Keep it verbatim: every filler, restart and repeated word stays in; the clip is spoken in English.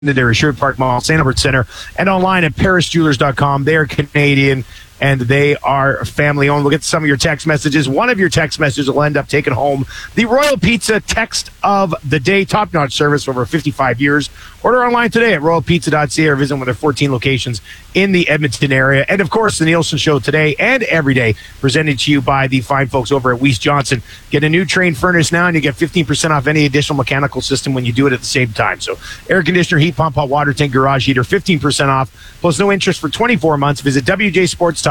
There, Sherwood Park Mall, Saint Albert Center, and online at paris jewelers dot com. They're Canadian, and they are family-owned. We'll get some of your text messages. One of your text messages will end up taking home the Royal Pizza Text of the Day. Top-notch service for over fifty-five years. Order online today at royal pizza dot c a or visit one of their fourteen locations in the Edmonton area. And, of course, the Nielsen Show today and every day presented to you by the fine folks over at Weiss Johnson. Get a new Trane furnace now, and you get fifteen percent off any additional mechanical system when you do it at the same time. So air conditioner, heat pump, hot water tank, garage heater, fifteen percent off, plus no interest for twenty-four months. Visit W J Sports Talk.